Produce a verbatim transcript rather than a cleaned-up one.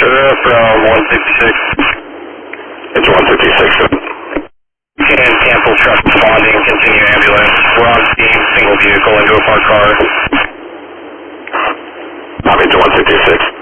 Uh, from one fifty-six. It's one fifty-six. Can cancel truck responding, continue ambulance. We're on scene, single vehicle into a parked car. I'm into one fifty-six.